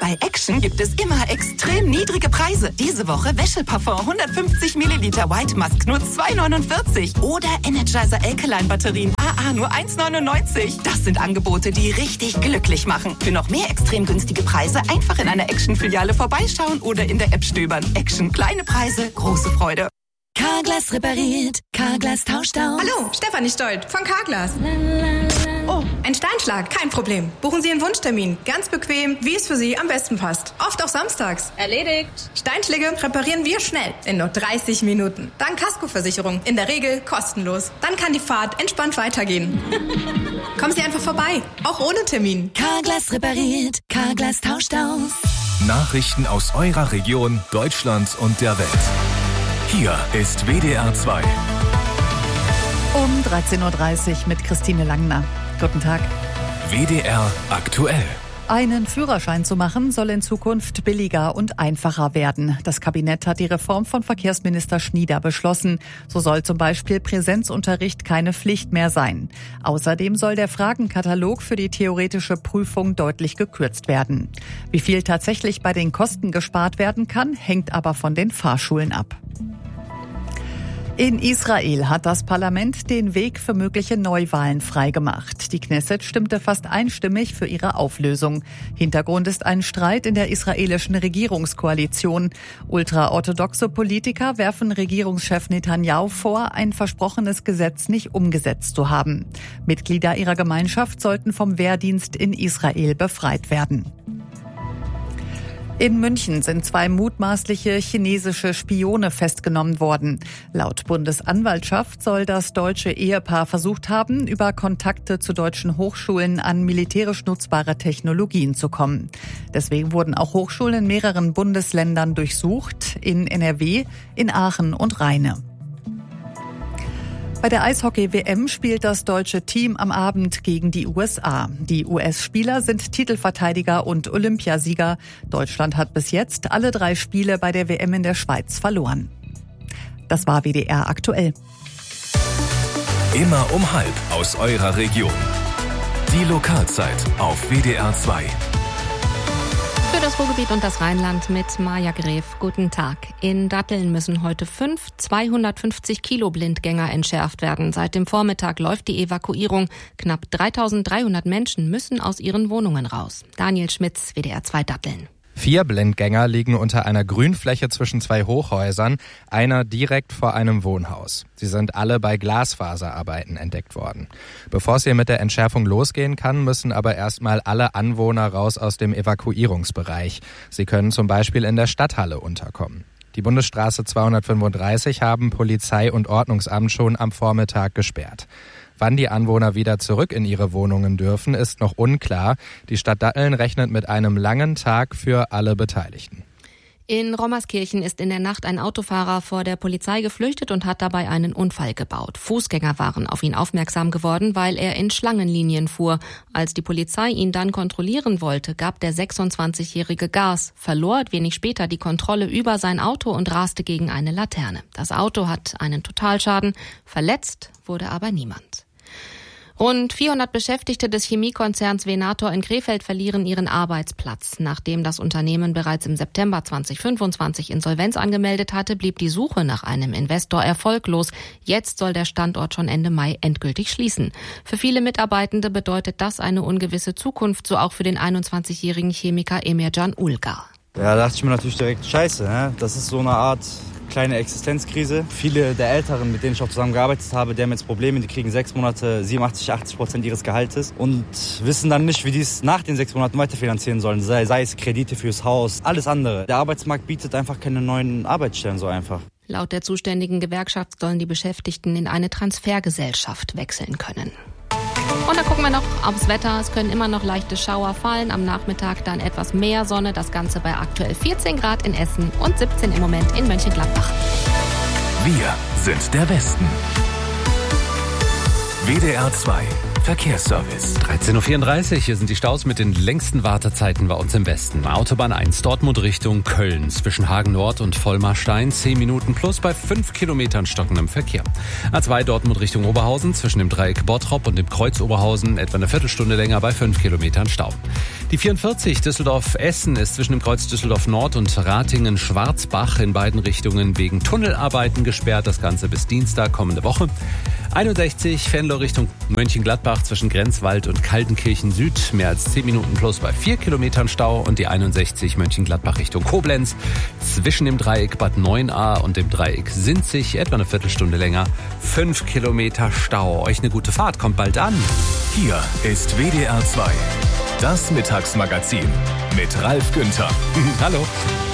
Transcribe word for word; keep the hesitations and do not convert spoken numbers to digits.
Bei Action gibt es immer extrem niedrige Preise. Diese Woche Wäscheparfum hundertfünfzig Milliliter White Musk nur zwei neunundvierzig. Oder Energizer Alkaline Batterien A A nur eins neunundneunzig. Das sind Angebote, die richtig glücklich machen. Für noch mehr extrem günstige Preise einfach in einer Action-Filiale vorbeischauen oder in der App stöbern. Action, kleine Preise, große Freude. Carglass repariert, Carglass tauscht aus. Hallo, Stefanie Stolt von Carglass. Oh, ein Steinschlag, kein Problem. Buchen Sie Ihren Wunschtermin. Ganz bequem, wie es für Sie am besten passt. Oft auch samstags. Erledigt. Steinschläge reparieren wir schnell, in nur dreißig Minuten. Dank Kaskoversicherung, in der Regel kostenlos. Dann kann die Fahrt entspannt weitergehen. Kommen Sie einfach vorbei, auch ohne Termin. Carglass repariert, Carglass tauscht aus. Nachrichten aus eurer Region, Deutschland und der Welt. Hier ist W D R zwei. Um dreizehn Uhr dreißig mit Christine Langner. Guten Tag. W D R aktuell. Einen Führerschein zu machen soll in Zukunft billiger und einfacher werden. Das Kabinett hat die Reform von Verkehrsminister Schnieder beschlossen. So soll zum Beispiel Präsenzunterricht keine Pflicht mehr sein. Außerdem soll der Fragenkatalog für die theoretische Prüfung deutlich gekürzt werden. Wie viel tatsächlich bei den Kosten gespart werden kann, hängt aber von den Fahrschulen ab. In Israel hat das Parlament den Weg für mögliche Neuwahlen freigemacht. Die Knesset stimmte fast einstimmig für ihre Auflösung. Hintergrund ist ein Streit in der israelischen Regierungskoalition. Ultraorthodoxe Politiker werfen Regierungschef Netanyahu vor, ein versprochenes Gesetz nicht umgesetzt zu haben. Mitglieder ihrer Gemeinschaft sollten vom Wehrdienst in Israel befreit werden. In München sind zwei mutmaßliche chinesische Spione festgenommen worden. Laut Bundesanwaltschaft soll das deutsche Ehepaar versucht haben, über Kontakte zu deutschen Hochschulen an militärisch nutzbare Technologien zu kommen. Deswegen wurden auch Hochschulen in mehreren Bundesländern durchsucht, in N R W, in Aachen und Rheine. Bei der Eishockey-W M spielt das deutsche Team am Abend gegen die U S A. Die U S-Spieler sind Titelverteidiger und Olympiasieger. Deutschland hat bis jetzt alle drei Spiele bei der W M in der Schweiz verloren. Das war W D R aktuell. Immer um halb aus eurer Region. Die Lokalzeit auf W D R zwei. Für das Ruhrgebiet und das Rheinland mit Maja Gref. Guten Tag. In Datteln müssen heute fünf zweihundertfünfzig Kilo Blindgänger entschärft werden. Seit dem Vormittag läuft die Evakuierung. Knapp dreitausenddreihundert Menschen müssen aus ihren Wohnungen raus. Daniel Schmitz, W D R zwei Datteln. Vier Blindgänger liegen unter einer Grünfläche zwischen zwei Hochhäusern, einer direkt vor einem Wohnhaus. Sie sind alle bei Glasfaserarbeiten entdeckt worden. Bevor es hier mit der Entschärfung losgehen kann, müssen aber erstmal alle Anwohner raus aus dem Evakuierungsbereich. Sie können zum Beispiel in der Stadthalle unterkommen. Die Bundesstraße zweihundertfünfunddreißig haben Polizei und Ordnungsamt schon am Vormittag gesperrt. Wann die Anwohner wieder zurück in ihre Wohnungen dürfen, ist noch unklar. Die Stadt Datteln rechnet mit einem langen Tag für alle Beteiligten. In Rommerskirchen ist in der Nacht ein Autofahrer vor der Polizei geflüchtet und hat dabei einen Unfall gebaut. Fußgänger waren auf ihn aufmerksam geworden, weil er in Schlangenlinien fuhr. Als die Polizei ihn dann kontrollieren wollte, gab der sechsundzwanzigjährige Gas, verlor wenig später die Kontrolle über sein Auto und raste gegen eine Laterne. Das Auto hat einen Totalschaden, verletzt wurde aber niemand. Rund vierhundert Beschäftigte des Chemiekonzerns Venator in Krefeld verlieren ihren Arbeitsplatz. Nachdem das Unternehmen bereits im September zweitausendfünfundzwanzig Insolvenz angemeldet hatte, blieb die Suche nach einem Investor erfolglos. Jetzt soll der Standort schon Ende Mai endgültig schließen. Für viele Mitarbeitende bedeutet das eine ungewisse Zukunft, so auch für den einundzwanzigjährigen Chemiker Emircan Ulgar. Ja, da dachte ich mir natürlich direkt, scheiße, ne? Das ist so eine Art kleine Existenzkrise. Viele der Älteren, mit denen ich auch zusammengearbeitet habe, die haben jetzt Probleme, die kriegen sechs Monate siebenundachtzig, achtzig Prozent ihres Gehaltes und wissen dann nicht, wie die es nach den sechs Monaten weiterfinanzieren sollen, sei, sei es Kredite fürs Haus, alles andere. Der Arbeitsmarkt bietet einfach keine neuen Arbeitsstellen so einfach. Laut der zuständigen Gewerkschaft sollen die Beschäftigten in eine Transfergesellschaft wechseln können. Und dann gucken wir noch aufs Wetter. Es können immer noch leichte Schauer fallen. Am Nachmittag dann etwas mehr Sonne. Das Ganze bei aktuell vierzehn Grad in Essen und siebzehn im Moment in Mönchengladbach. Wir sind der Westen. W D R zwei Verkehrsservice. dreizehn Uhr vierunddreißig, hier sind die Staus mit den längsten Wartezeiten bei uns im Westen. Autobahn eins Dortmund Richtung Köln zwischen Hagen Nord und Vollmarstein zehn Minuten plus bei fünf Kilometern stockendem Verkehr. A zwei Dortmund Richtung Oberhausen zwischen dem Dreieck Bottrop und dem Kreuz Oberhausen etwa eine Viertelstunde länger bei fünf Kilometern Stau. Die vierundvierzig Düsseldorf-Essen ist zwischen dem Kreuz Düsseldorf Nord und Ratingen-Schwarzbach in beiden Richtungen wegen Tunnelarbeiten gesperrt. Das Ganze bis Dienstag kommende Woche. einundsechzig Venlo Richtung Mönchengladbach zwischen Grenzwald und Kaltenkirchen Süd. Mehr als zehn Minuten plus bei vier Kilometern Stau. Und die einundsechzig Mönchengladbach Richtung Koblenz zwischen dem Dreieck Bad Neuenahr und dem Dreieck Sinzig etwa eine Viertelstunde länger. fünf Kilometer Stau. Euch eine gute Fahrt, kommt bald an. Hier ist W D R zwei. Das Mittagsmagazin mit Ralf Günther. Hallo.